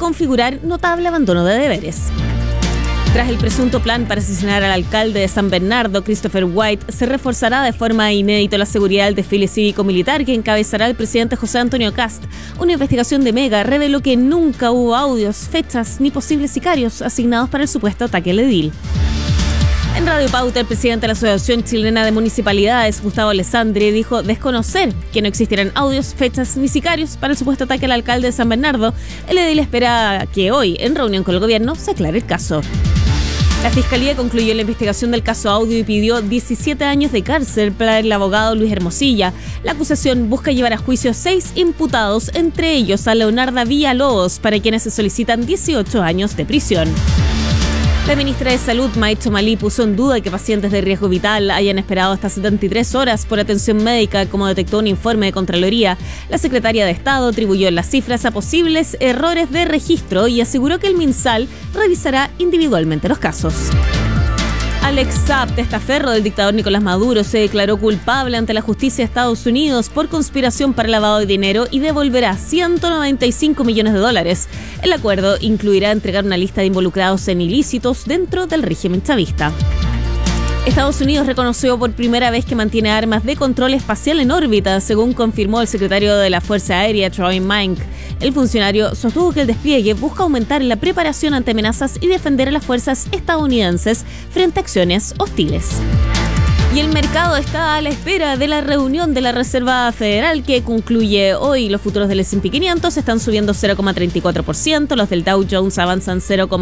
configurar notable abandono de deberes. Tras el presunto plan para asesinar al alcalde de San Bernardo, Christopher White, se reforzará de forma inédita la seguridad del desfile cívico-militar que encabezará el presidente José Antonio Kast. Una investigación de Mega reveló que nunca hubo audios, fechas ni posibles sicarios asignados para el supuesto ataque al edil. En Radio Pauta, el presidente de la Asociación Chilena de Municipalidades, Gustavo Alessandri, dijo desconocer que no existieran audios, fechas ni sicarios para el supuesto ataque al alcalde de San Bernardo. El edil espera que hoy, en reunión con el gobierno, se aclare el caso. La Fiscalía concluyó la investigación del caso Audio y pidió 17 años de cárcel para el abogado Luis Hermosilla. La acusación busca llevar a juicio 6 imputados, entre ellos a Leonarda Villalobos, para quienes se solicitan 18 años de prisión. La ministra de Salud, Maicho Malí, puso en duda que pacientes de riesgo vital hayan esperado hasta 73 horas por atención médica, como detectó un informe de Contraloría. La secretaria de Estado atribuyó las cifras a posibles errores de registro y aseguró que el MinSal revisará individualmente los casos. Alex Saab, testaferro del dictador Nicolás Maduro, se declaró culpable ante la justicia de Estados Unidos por conspiración para lavado de dinero y devolverá $195 millones. El acuerdo incluirá entregar una lista de involucrados en ilícitos dentro del régimen chavista. Estados Unidos reconoció por primera vez que mantiene armas de control espacial en órbita, según confirmó el secretario de la Fuerza Aérea, Troy Mink. El funcionario sostuvo que el despliegue busca aumentar la preparación ante amenazas y defender a las fuerzas estadounidenses frente a acciones hostiles. Y el mercado está a la espera de la reunión de la Reserva Federal que concluye hoy. Los futuros del S&P 500 están subiendo 0,34%, los del Dow Jones avanzan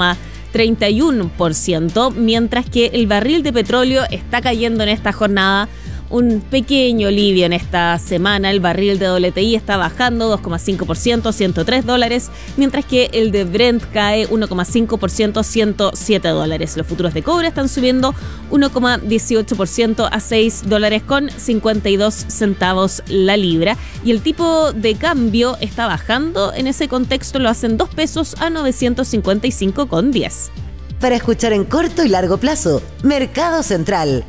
0,31%, mientras que el barril de petróleo está cayendo en esta jornada. Un pequeño alivio en esta semana. El barril de WTI está bajando 2,5% a $103, mientras que el de Brent cae 1,5% a $107. Los futuros de cobre están subiendo 1,18% a $6.52 la libra. Y el tipo de cambio está bajando. En ese contexto lo hacen 2 pesos a 955,10. Para escuchar en corto y largo plazo, Mercado Central.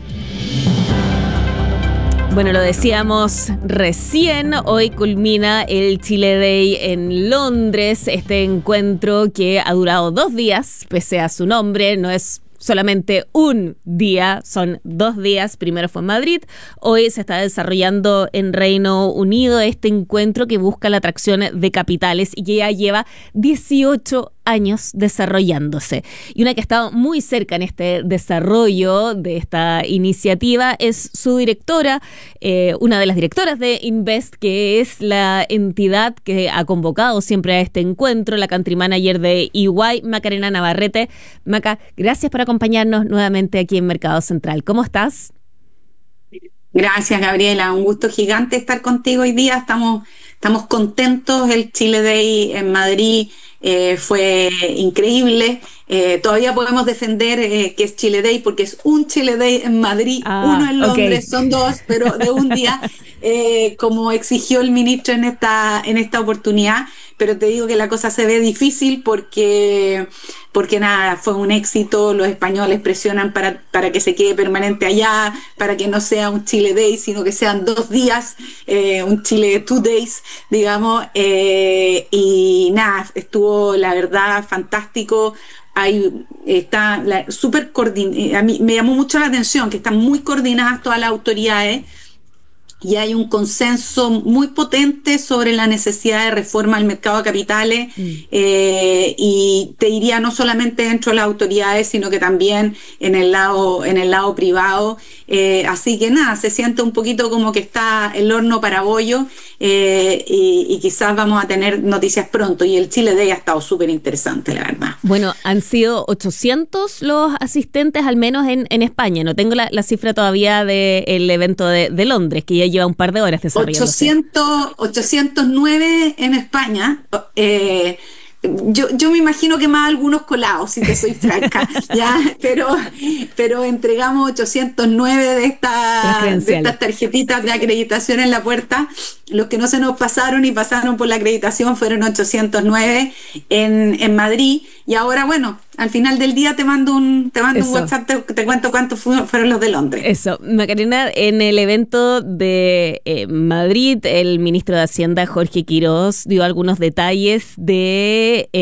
Bueno, lo decíamos recién, hoy culmina el Chile Day en Londres, este encuentro que ha durado 2 días, pese a su nombre, no es solamente un día, son 2 días. Primero fue en Madrid, hoy se está desarrollando en Reino Unido este encuentro que busca la atracción de capitales y que ya lleva 18 años desarrollándose. Y una que ha estado muy cerca en este desarrollo de esta iniciativa es su directora, una de las directoras de Invest, que es la entidad que ha convocado siempre a este encuentro, la country manager de EY, Macarena Navarrete. Maca, gracias por acompañarnos nuevamente aquí en Mercado Central. ¿Cómo estás? Gracias, Gabriela. Un gusto gigante estar contigo hoy día. Estamos contentos. El Chile Day en Madrid fue increíble. Todavía podemos defender que es Chile Day porque es un Chile Day en Madrid, uno en Londres, okay. Son 2, pero de un día, como exigió el ministro en esta oportunidad. Pero te digo que la cosa se ve difícil porque nada, fue un éxito. Los españoles presionan para que se quede permanente allá, para que no sea un Chile Day, sino que sean 2 días, un Chile 2 days, digamos, y nada, estuvo la verdad fantástico. Ahí está súper coordinada. A mí me llamó mucho la atención que están muy coordinadas todas las autoridades. Y hay un consenso muy potente sobre la necesidad de reforma al mercado de capitales, y te diría no solamente dentro de las autoridades, sino que también en el lado privado. Así que nada, se siente un poquito como que está el horno para bollo, y quizás vamos a tener noticias pronto. Y el Chile Day ha estado súper interesante, la verdad. Bueno, han sido 800 los asistentes, al menos en España. No tengo la cifra todavía del evento de Londres, que ya lleva un par de horas desarrollándose. 809 en España. Yo me imagino que más algunos colados, si te soy franca, ya, pero entregamos 809 de estas tarjetitas de acreditación en la puerta. Los que no se nos pasaron y pasaron por la acreditación fueron 809 en Madrid. Y ahora, bueno, al final del día te mando un WhatsApp, te cuento cuántos fueron los de Londres. Eso, Macarena, en el evento de Madrid, el ministro de Hacienda, Jorge Quirós, dio algunos detalles de